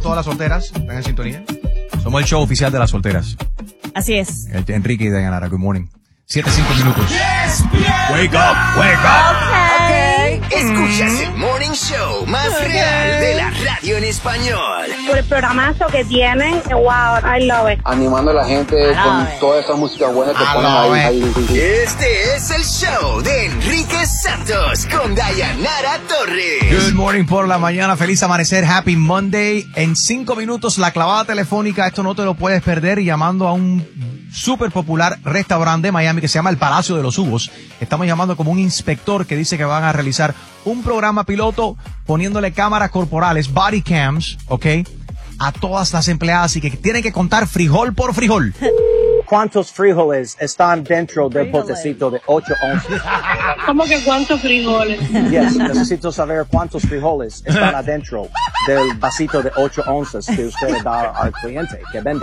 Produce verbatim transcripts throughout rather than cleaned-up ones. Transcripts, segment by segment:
todas las solteras. ¿Están en sintonía? Somos el show oficial de las solteras. Así es. El, Enrique y Dayanara, good morning. Siete, cinco minutos. Wake up, wake up. Okay. Escuchas el Morning Show más okay. real de la radio en español. Por el programazo que tienen, wow, I love it. Animando a la gente con it. Toda esa música buena que ponen ahí, ahí. Este es el show de Enrique Santos con Dayanara Torres. Good morning por la mañana, feliz amanecer, happy Monday. En cinco minutos la clavada telefónica, esto no te lo puedes perder, llamando a un súper popular restaurante de Miami que se llama el Palacio de los Hugos. Estamos llamando como un inspector que dice que van a realizar un programa piloto poniéndole cámaras corporales, body cams, ¿ok? A todas las empleadas y que tienen que contar frijol por frijol. ¿Cuántos frijoles están dentro del botecito de ocho onzas? ¿Cómo que cuántos frijoles? Yes, necesito saber cuántos frijoles están adentro del vasito de ocho onzas que usted le da al cliente que vende.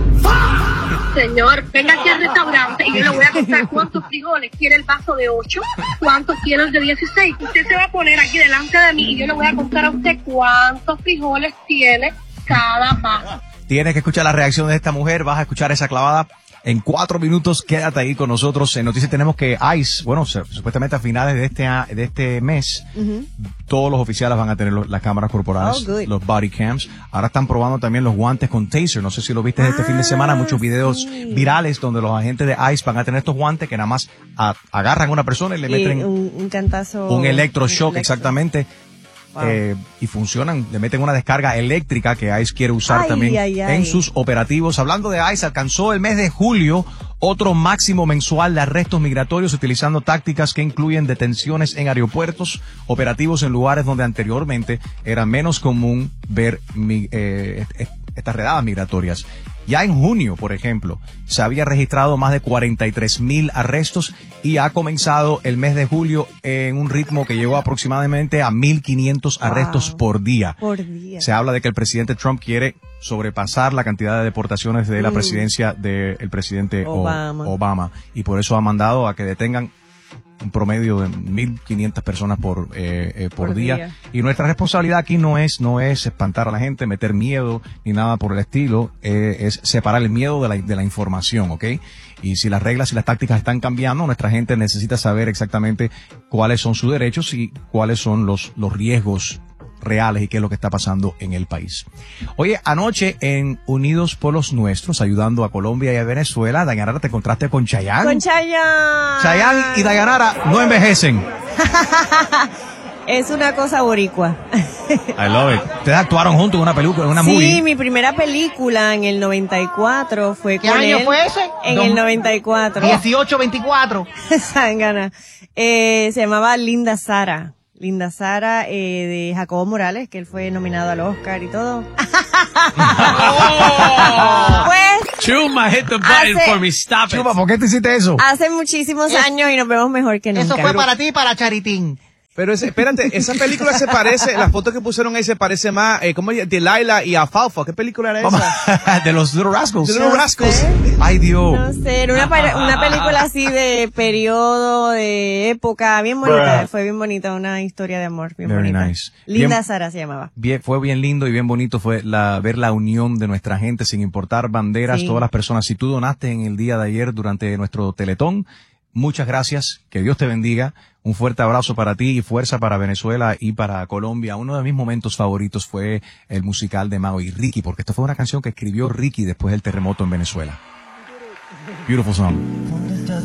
Señor, venga aquí al restaurante y yo le voy a contar cuántos frijoles quiere el vaso de ocho, cuántos quiere el de dieciséis. Usted se va a poner aquí delante de mí y yo le voy a contar a usted cuántos frijoles tiene cada vaso. Tienes que escuchar la reacción de esta mujer, vas a escuchar esa clavada. En cuatro minutos, quédate ahí con nosotros. En noticias tenemos que ICE, bueno, supuestamente a finales de este de este mes, uh-huh. todos los oficiales van a tener los, las cámaras corporales, oh, los body cams. Ahora están probando también los guantes con taser. No sé si lo viste ah, este fin de semana, muchos videos sí. virales donde los agentes de ICE van a tener estos guantes que nada más a, agarran a una persona y le y meten un, un cantazo. Un electroshock, electro. exactamente. Wow. Eh, y funcionan, le meten una descarga eléctrica que ICE quiere usar ay, también ay, ay. en sus operativos. Hablando de ICE, alcanzó el mes de julio otro máximo mensual de arrestos migratorios utilizando tácticas que incluyen detenciones en aeropuertos, operativos en lugares donde anteriormente era menos común ver eh, estas redadas migratorias. Ya en junio, por ejemplo, se había registrado más de cuarenta y tres mil arrestos y ha comenzado el mes de julio en un ritmo que llegó aproximadamente a mil quinientos arrestos wow. por día. Por día. Se habla de que el presidente Trump quiere sobrepasar la cantidad de deportaciones de la mm. presidencia del presidente Obama. Obama y por eso ha mandado a que detengan un promedio de mil quinientas personas por eh, eh, por, por día. día y nuestra responsabilidad aquí no es no es espantar a la gente, meter miedo ni nada por el estilo, eh, es separar el miedo de la de la información, ¿ok? Y si las reglas y las tácticas están cambiando, nuestra gente necesita saber exactamente cuáles son sus derechos y cuáles son los los riesgos reales y qué es lo que está pasando en el país. Oye, anoche en Unidos por los Nuestros, ayudando a Colombia y a Venezuela, Dayanara, te encontraste con Chayanne. Con Chayanne. Chayanne y Dayanara no envejecen. Es una cosa boricua. I love it. Ustedes actuaron juntos en una película, en una sí, movie. Sí, mi primera película en el noventa y cuatro fue ¿Qué con año él. fue ese? En Don... el noventa y cuatro. dieciocho veinticuatro. Sangana. Eh, se llamaba Linda Sara. Linda Sara, eh, de Jacobo Morales, que él fue nominado al Oscar y todo. Oh. Pues, Chuma, hit the button hace, for me, stop Chuma, it. ¿por qué te hiciste eso? Hace muchísimos es, años y nos vemos mejor que nunca. Eso fue para ti y para Charitín. Pero ese, espérate, esa película se parece, la foto que pusieron ahí se parece más, eh, ¿cómo es? Delilah y Alfalfa. ¿Qué película era esa? De los Little Rascals. De Little Rascals. Sé. Ay, Dios. No sé, era una, una película así de periodo, de época, bien bonita. Bruh. Fue bien bonita, una historia de amor bien Very bonita. Nice. Linda bien, Sara se llamaba. Bien, fue bien lindo y bien bonito fue la, ver la unión de nuestra gente sin importar banderas, sí. Todas las personas. Si tú donaste en el día de ayer durante nuestro Teletón, muchas gracias, que Dios te bendiga, un fuerte abrazo para ti y fuerza para Venezuela y para Colombia. Uno de mis momentos favoritos fue el musical de Mao y Ricky, porque esta fue una canción que escribió Ricky después del terremoto en Venezuela. Beautiful song.